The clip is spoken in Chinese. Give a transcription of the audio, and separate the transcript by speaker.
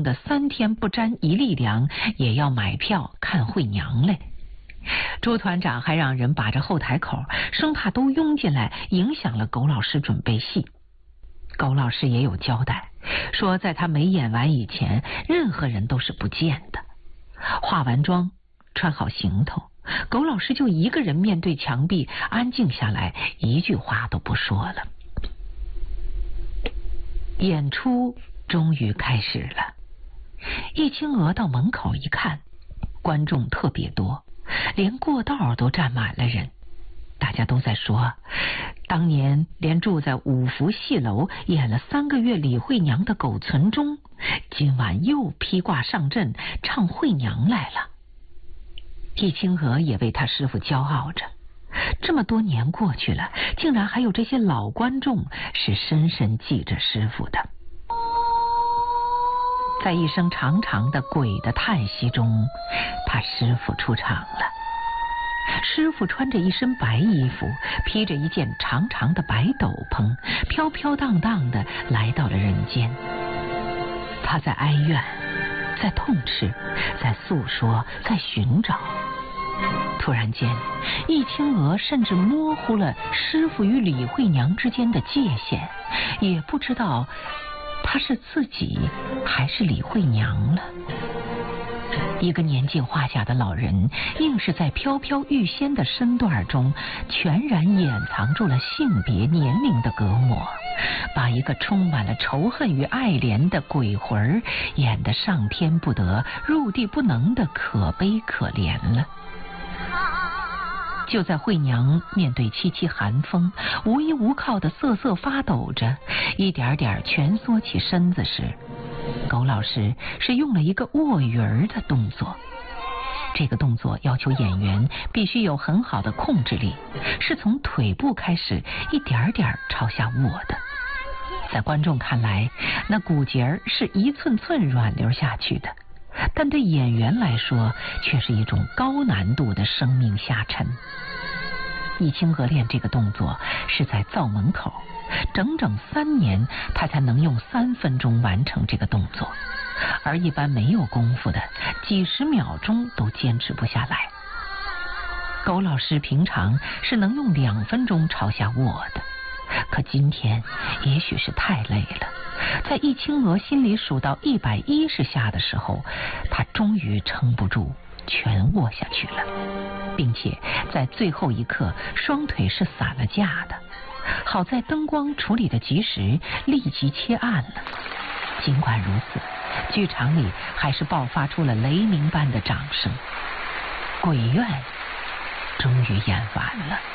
Speaker 1: 得3天不沾一粒粮，也要买票看惠娘嘞。朱团长还让人把着后台口，生怕都拥进来，影响了苟老师准备戏。苟老师也有交代，说在他没演完以前，任何人都是不见的。化完妆，穿好行头，苟老师就一个人面对墙壁，安静下来，一句话都不说了。演出终于开始了，易清娥到门口一看，观众特别多，连过道都站满了人。大家都在说，当年连住在五福戏楼演了3个月李惠娘的苟存忠，今晚又披挂上阵唱惠娘来了。易清娥也为他师父骄傲着，这么多年过去了，竟然还有这些老观众是深深记着师父的。在一声长长的鬼的叹息中，他师父出场了。师父穿着一身白衣服，披着一件长长的白斗篷，飘飘荡荡地来到了人间。他在哀怨，在痛斥，在诉说，在寻找。突然间，易清娥甚至模糊了师父与李惠娘之间的界限，也不知道他是自己还是李惠娘了。一个年近花甲的老人，硬是在飘飘欲仙的身段中，全然掩藏住了性别年龄的隔膜，把一个充满了仇恨与爱怜的鬼魂演得上天不得入地不能的可悲可怜了。就在惠娘面对凄凄寒风，无依无靠的瑟瑟发抖着，一点点蜷缩起身子时，苟老师是用了一个卧鱼儿的动作。这个动作要求演员必须有很好的控制力，是从腿部开始一点点朝下卧的。在观众看来，那骨节是一寸寸软流下去的，但对演员来说却是一种高难度的生命下沉。易清娥练这个动作是在灶门口，整整3年他才能用3分钟完成这个动作，而一般没有功夫的几十秒钟都坚持不下来。苟老师平常是能用2分钟朝下卧的，可今天也许是太累了，在易清娥心里数到110下的时候，他终于撑不住，全卧下去了，并且在最后一刻双腿是散了架的。好在灯光处理的及时，立即切暗了。尽管如此，剧场里还是爆发出了雷鸣般的掌声。鬼怨终于演完了。